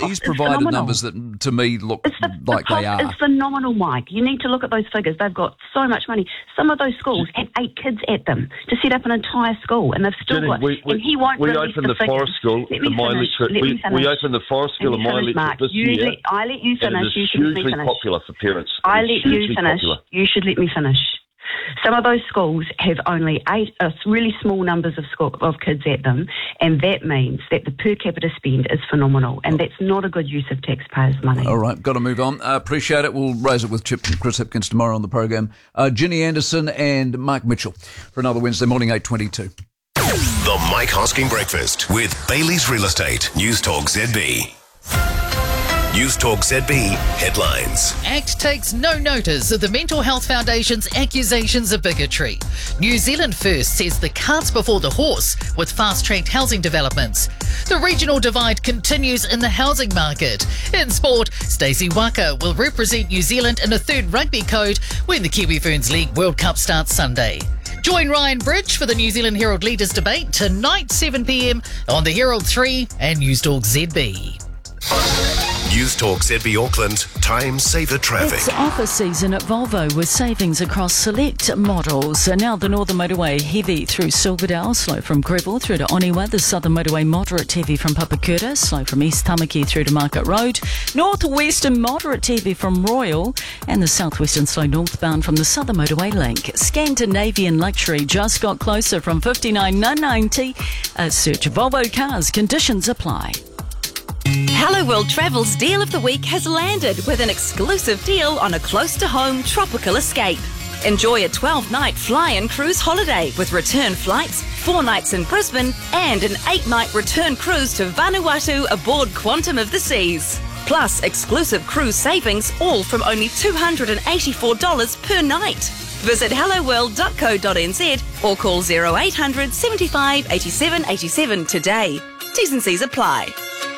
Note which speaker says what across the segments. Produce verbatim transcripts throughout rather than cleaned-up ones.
Speaker 1: he's provided
Speaker 2: phenomenal.
Speaker 1: numbers that, to me, look
Speaker 2: It's the,
Speaker 1: like
Speaker 2: the cost
Speaker 1: they are.
Speaker 2: is phenomenal, Mike. You need to look at those figures. They've got so much money. Some of those schools have eight kids at them to set up an entire school, and they've still
Speaker 3: Jenny,
Speaker 2: got.
Speaker 3: we, we,
Speaker 2: and he won't
Speaker 3: we
Speaker 2: release
Speaker 3: opened
Speaker 2: the,
Speaker 3: the
Speaker 2: figures.
Speaker 3: forest school,
Speaker 2: Let
Speaker 3: the
Speaker 2: me
Speaker 3: my
Speaker 2: finish.
Speaker 3: electric.
Speaker 2: Let
Speaker 3: We,
Speaker 2: me finish.
Speaker 3: we opened the forest school
Speaker 2: Let
Speaker 3: in
Speaker 2: me
Speaker 3: my
Speaker 2: finish,
Speaker 3: electric
Speaker 2: Mark.
Speaker 3: this
Speaker 2: You
Speaker 3: year.
Speaker 2: let, I let you
Speaker 3: and
Speaker 2: finish.
Speaker 3: it is
Speaker 2: You should let me
Speaker 3: hugely
Speaker 2: finish.
Speaker 3: popular for parents.
Speaker 2: I
Speaker 3: It is
Speaker 2: let you
Speaker 3: hugely
Speaker 2: finish.
Speaker 3: popular.
Speaker 2: You should let me finish. Some of those schools have only eight, uh, really small numbers of school, of kids at them, and that means that the per capita spend is phenomenal, and that's not a good use of taxpayers' money.
Speaker 1: All right, got to move on. Uh, appreciate it. We'll raise it with Chip and Chris Hipkins tomorrow on the program. Uh, Ginny Anderson and Mark Mitchell for another Wednesday morning, eight twenty-two.
Speaker 4: The Mike Hosking Breakfast with Bailey's Real Estate. News Talk Z B. News Talk Z B headlines.
Speaker 5: ACT takes no notice of the Mental Health Foundation's accusations of bigotry. New Zealand First says the cart's before the horse with fast-tracked housing developments. The regional divide continues in the housing market. In sport, Stacey Waka will represent New Zealand in a third rugby code when the Kiwi Ferns League World Cup starts Sunday. Join Ryan Bridge for the New Zealand Herald Leaders Debate tonight, seven p.m. on the Herald three and News Talk Z B.
Speaker 4: News Talk Z B Auckland, time saver traffic.
Speaker 6: It's offer season at Volvo with savings across select models. So now the Northern Motorway heavy through Silverdale, slow from Greville through to Oniwa. The Southern Motorway moderate heavy from Papakura, slow from East Tamaki through to Market Road. Northwestern moderate heavy from Royal, and the Southwestern slow northbound from the Southern Motorway link. Scandinavian luxury just got closer from fifty-nine nine ninety. A search of Volvo cars, conditions apply.
Speaker 7: Hello World Travel's Deal of the Week has landed with an exclusive deal on a close-to-home tropical escape. Enjoy a twelve-night fly-in cruise holiday with return flights, four nights in Brisbane, and an eight-night return cruise to Vanuatu aboard Quantum of the Seas. Plus exclusive cruise savings, all from only two hundred eighty-four dollars per night. Visit hello world dot co dot n z or call zero eight hundred seventy-five eighty-seven eighty-seven today. T's and C's apply.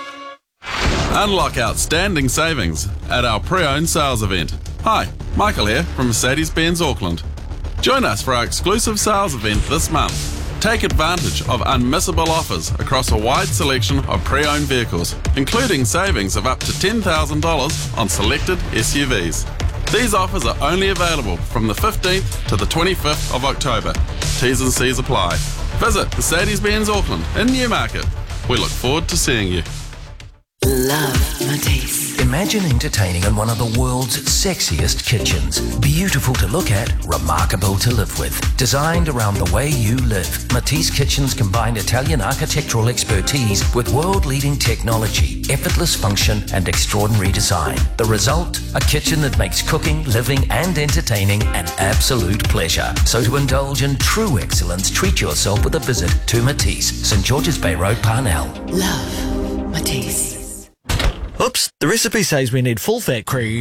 Speaker 8: Unlock outstanding savings at our pre-owned sales event. Hi, Michael here from Mercedes-Benz Auckland. Join us for our exclusive sales event this month. Take advantage of unmissable offers across a wide selection of pre-owned vehicles, including savings of up to ten thousand dollars on selected S U Vs. These offers are only available from the fifteenth to the twenty-fifth of October. T's and C's apply. Visit Mercedes-Benz Auckland in Newmarket. We look forward to seeing you.
Speaker 9: Love Matisse.
Speaker 10: Imagine entertaining in one of the world's sexiest kitchens. Beautiful to look at, remarkable to live with. Designed around the way you live. Matisse Kitchens combine Italian architectural expertise with world-leading technology, effortless function and extraordinary design. The result? A kitchen that makes cooking, living and entertaining an absolute pleasure. So to indulge in true excellence, treat yourself with a visit to Matisse, St George's Bay Road, Parnell.
Speaker 9: Love Matisse.
Speaker 11: Oops, the recipe says we need full fat cream.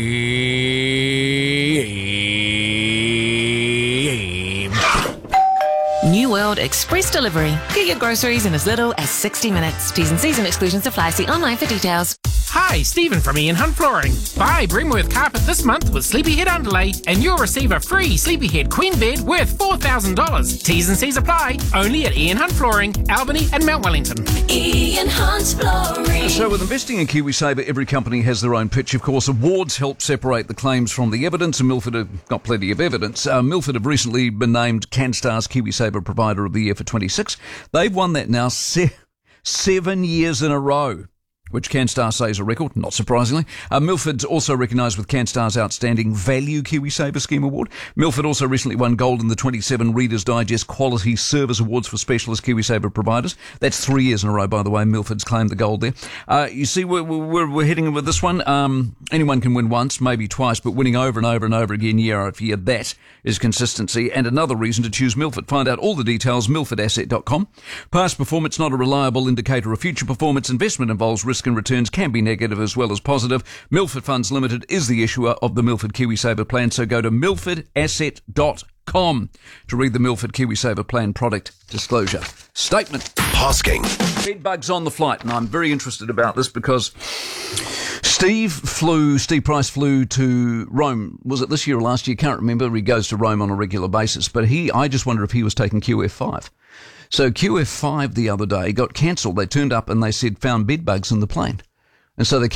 Speaker 12: New World Express Delivery. Get your groceries in as little as sixty minutes. T's and C's and exclusions apply. See online for details.
Speaker 13: Hi, Stephen from Ian Hunt Flooring. Buy Bremworth carpet this month with Sleepyhead underlay and you'll receive a free Sleepyhead queen bed worth four thousand dollars. T's and C's apply. Only at Ian Hunt Flooring, Albany and Mount Wellington.
Speaker 9: Ian Hunt Flooring.
Speaker 1: So with investing in KiwiSaver, every company has their own pitch. Of course, awards help separate the claims from the evidence, and Milford have got plenty of evidence. Uh, Milford have recently been named CanStar's KiwiSaver Provider of the Year for twenty-six. They've won that now se- seven years in a row, which CanStar say is a record, not surprisingly. Uh, Milford's also recognised with CanStar's Outstanding Value KiwiSaver Scheme Award. Milford also recently won gold in the twenty-seven Reader's Digest Quality Service Awards for Specialist KiwiSaver Providers. That's three years in a row, by the way. Milford's claimed the gold there. Uh, you see, we're, we're, we're heading in with this one. Um, anyone can win once, maybe twice, but winning over and over and over again year after year, that is consistency and another reason to choose Milford. Find out all the details, milford asset dot com. Past performance not a reliable indicator of future performance. Investment involves risk and returns can be negative as well as positive. Milford Funds Limited is the issuer of the Milford KiwiSaver plan, so go to milford asset dot com to read the Milford KiwiSaver plan product disclosure statement.
Speaker 4: Hosking.
Speaker 1: Bed bugs on the flight, and I'm very interested about this because Steve flew, Steve Price flew to Rome. Was it this year or last year? Can't remember. He goes to Rome on a regular basis, but he, I just wonder if he was taking Q F five. So Q F five the other day got cancelled. They turned up and they said found bed bugs in the plane. And so they